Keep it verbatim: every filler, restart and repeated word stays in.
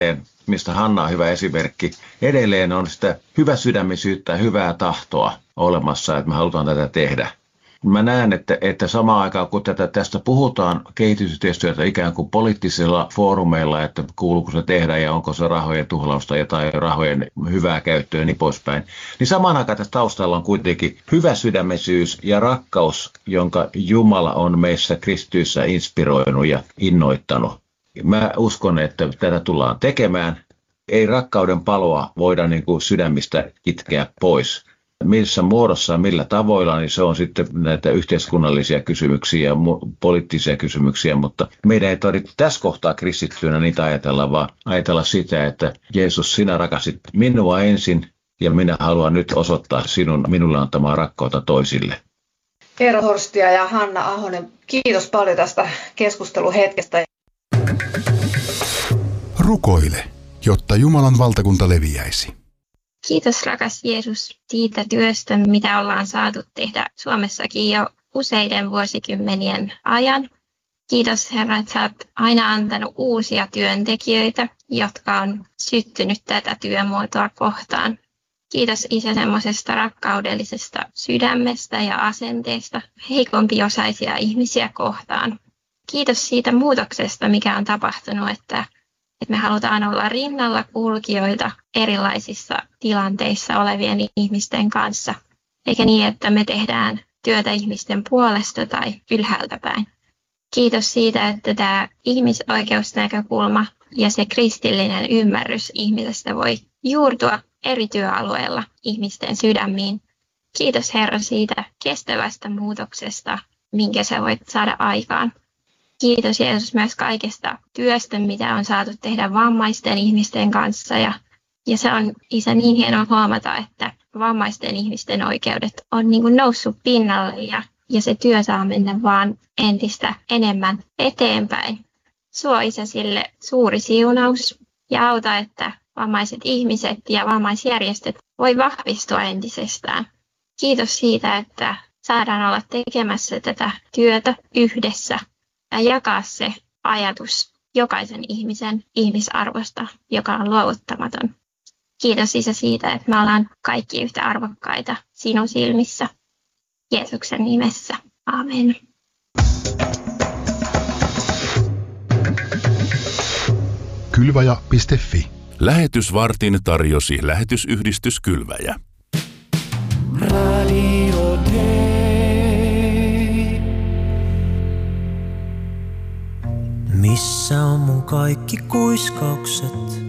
mistä Hanna on hyvä esimerkki. Edelleen on sitä hyväsydämisyyttä ja hyvää tahtoa olemassa, että me halutaan tätä tehdä. Mä näen, että, että samaan aikaan kun tätä, tästä puhutaan kehitysyhteistyötä ikään kuin poliittisilla foorumeilla, että kuuluuko se tehdä ja onko se rahojen tuhlausta ja tai rahojen hyvää käyttöä ja niin poispäin, niin samaan aikaan tässä taustalla on kuitenkin hyväsydämisyys ja rakkaus, jonka Jumala on meissä kristityissä inspiroinut ja innoittanut. Mä uskon, että tätä tullaan tekemään. Ei rakkauden paloa voida niin kuin sydämistä kitkeä pois. Missä muodossa ja millä tavoilla, niin se on sitten näitä yhteiskunnallisia kysymyksiä ja poliittisia kysymyksiä, mutta meidän ei tarvitse tässä kohtaa kristittyinä niitä ajatella, vaan ajatella sitä, että Jeesus, sinä rakastit minua ensin ja minä haluan nyt osoittaa sinun minulle antamaa rakkautta toisille. Eero Horstia ja Hanna Ahonen, kiitos paljon tästä keskusteluhetkestä. Rukoile, jotta Jumalan valtakunta leviäisi. Kiitos rakas Jeesus siitä työstä, mitä ollaan saatu tehdä Suomessakin jo useiden vuosikymmenien ajan. Kiitos Herra, että sä oot aina antanut uusia työntekijöitä, jotka on syttynyt tätä työmuotoa kohtaan. Kiitos Isä semmoisesta rakkaudellisesta sydämestä ja asenteesta heikompiosaisia ihmisiä kohtaan. Kiitos siitä muutoksesta, mikä on tapahtunut, että että me halutaan olla rinnalla kulkijoita erilaisissa tilanteissa olevien ihmisten kanssa, eikä niin, että me tehdään työtä ihmisten puolesta tai ylhäältä päin. Kiitos siitä, että tämä ihmisoikeusnäkökulma ja se kristillinen ymmärrys ihmisestä voi juurtua eri työalueilla ihmisten sydämiin. Kiitos Herra siitä kestävästä muutoksesta, minkä sä voit saada aikaan. Kiitos Jeesus myös kaikesta työstä, mitä on saatu tehdä vammaisten ihmisten kanssa. Ja, ja se on Isä niin hienoa huomata, että vammaisten ihmisten oikeudet on niin kuin noussut pinnalle ja, ja se työ saa mennä vaan entistä enemmän eteenpäin. Suo Isä sille suuri siunaus ja auta, että vammaiset ihmiset ja vammaisjärjestöt voi vahvistua entisestään. Kiitos siitä, että saadaan olla tekemässä tätä työtä yhdessä. Ja jakaa se ajatus jokaisen ihmisen ihmisarvosta, joka on luovuttamaton. Kiitos Isä siitä, että me ollaan kaikki yhtä arvokkaita sinun silmissä. Jeesuksen nimessä. Amen. Kylväjä piste fi. Lähetysvartin tarjosi lähetysyhdistys Kylväjä. Radio Missä on mun kaikki kuiskaukset?